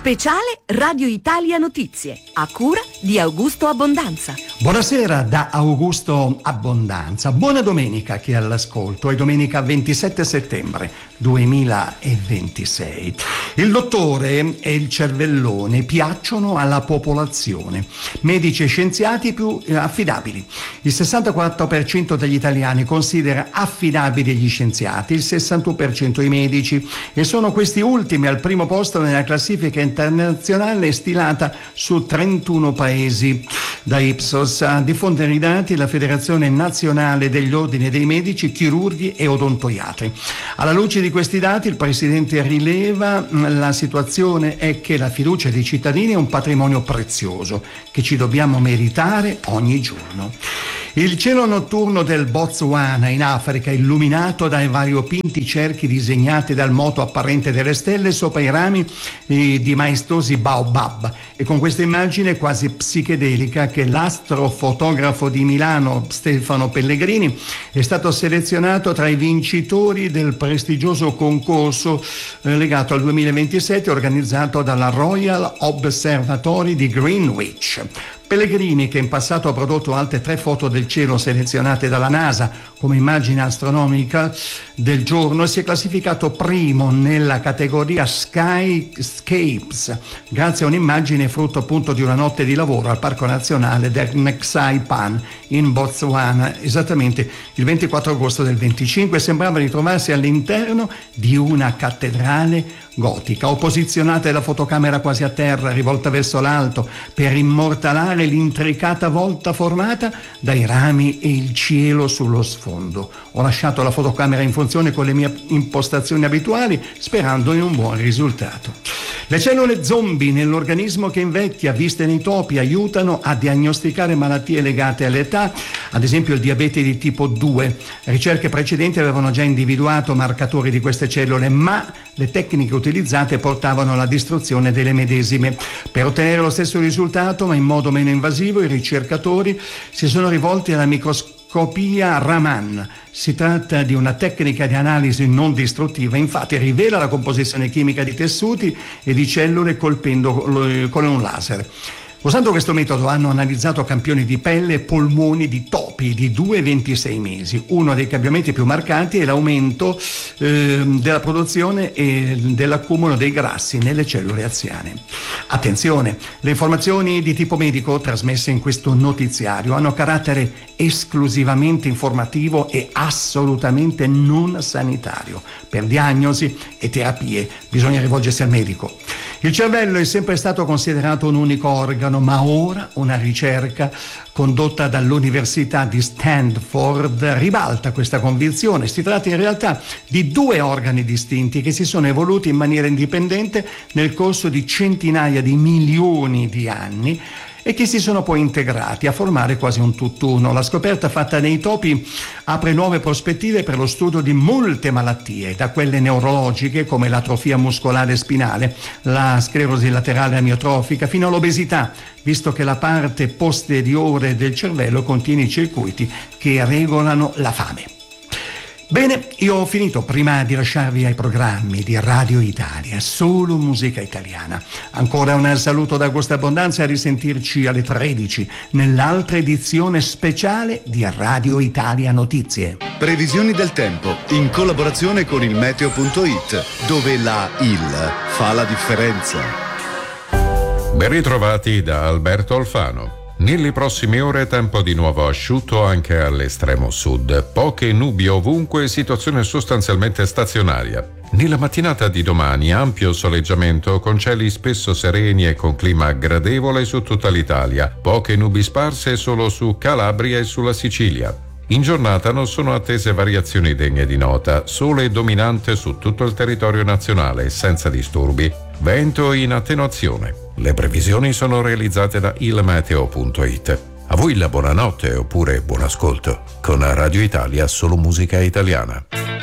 Speciale Radio Italia Notizie, a cura di Augusto Abbondanza. Buonasera da Augusto Abbondanza. Buona domenica a chi è all'ascolto. È domenica 27 settembre 2026. Il dottore e il cervellone piacciono alla popolazione. Medici e scienziati più affidabili. Il 64% degli italiani considera affidabili gli scienziati, il 61% i medici, e sono questi ultimi al primo posto nella classifica internazionale stilata su 31 paesi. Da Ipsos a diffondere i dati la Federazione Nazionale degli Ordini dei Medici, Chirurghi e Odontoiatri. Alla luce di questi dati il Presidente rileva: la situazione è che la fiducia dei cittadini è un patrimonio prezioso che ci dobbiamo meritare ogni giorno. Il cielo notturno del Botswana in Africa, illuminato dai variopinti cerchi disegnati dal moto apparente delle stelle sopra i rami di maestosi baobab, e con questa immagine quasi psichedelica che l'astrofotografo di Milano Stefano Pellegrini è stato selezionato tra i vincitori del prestigioso concorso legato al 2027 organizzato dalla Royal Observatory di Greenwich. Pellegrini, che in passato ha prodotto altre 3 foto del cielo selezionate dalla NASA come immagine astronomica del giorno, si è classificato primo nella categoria Skyscapes grazie a un'immagine frutto appunto di una notte di lavoro al Parco Nazionale del Nksai Pan in Botswana, esattamente il 24 agosto del 25. Sembrava ritrovarsi all'interno di una cattedrale gotica. Ho posizionato la fotocamera quasi a terra, rivolta verso l'alto, per immortalare l'intricata volta formata dai rami e il cielo sullo sfondo. Ho lasciato la fotocamera in funzione con le mie impostazioni abituali, sperando in un buon risultato. Le cellule zombie nell'organismo che invecchia, viste nei topi, aiutano a diagnosticare malattie legate all'età, ad esempio il diabete di tipo 2. Ricerche precedenti avevano già individuato marcatori di queste cellule, ma le tecniche utilizzate portavano alla distruzione delle medesime. Per ottenere lo stesso risultato, ma in modo meno invasivo, i ricercatori si sono rivolti alla microscopia Raman. Si tratta di una tecnica di analisi non distruttiva, infatti rivela la composizione chimica di tessuti e di cellule colpendo con un laser. Usando questo metodo hanno analizzato campioni di pelle e polmoni di topi di 2 e 26 mesi. Uno dei cambiamenti più marcanti è l'aumento della produzione e dell'accumulo dei grassi nelle cellule anziane. Attenzione, le informazioni di tipo medico trasmesse in questo notiziario hanno carattere esclusivamente informativo e assolutamente non sanitario. Per diagnosi e terapie bisogna rivolgersi al medico. Il cervello è sempre stato considerato un unico organo, ma ora una ricerca condotta dall'Università di Stanford ribalta questa convinzione. Si tratta in realtà di 2 organi distinti che si sono evoluti in maniera indipendente nel corso di centinaia di milioni di anni e che si sono poi integrati a formare quasi un tutt'uno. La scoperta fatta nei topi apre nuove prospettive per lo studio di molte malattie, da quelle neurologiche come l'atrofia muscolare spinale, la sclerosi laterale amiotrofica, fino all'obesità, visto che la parte posteriore del cervello contiene i circuiti che regolano la fame. Bene, io ho finito. Prima di lasciarvi ai programmi di Radio Italia, solo musica italiana. Ancora un saluto da Augusto Abbondanza e a risentirci alle 13 nell'altra edizione speciale di Radio Italia Notizie. Previsioni del tempo in collaborazione con il meteo.it, dove la IL fa la differenza. Ben ritrovati da Alberto Alfano. Nelle prossime ore tempo di nuovo asciutto anche all'estremo sud. Poche nubi ovunque, situazione sostanzialmente stazionaria. Nella mattinata di domani ampio soleggiamento con cieli spesso sereni e con clima gradevole su tutta l'Italia. Poche nubi sparse solo su Calabria e sulla Sicilia. In giornata non sono attese variazioni degne di nota, sole dominante su tutto il territorio nazionale senza disturbi. Vento in attenuazione. Le previsioni sono realizzate da ilmeteo.it. A voi la buonanotte oppure buon ascolto. Con Radio Italia solo musica italiana.